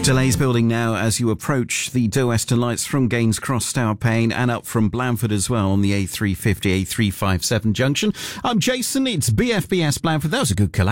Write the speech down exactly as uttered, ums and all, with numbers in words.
Delays building now as you approach the Doe Western Lights from Gaynes Cross, Stour Payne, and up from Blandford as well on the A three fifty, A three fifty-seven junction. I'm Jason. It's B F B S Blandford. That was a good collab.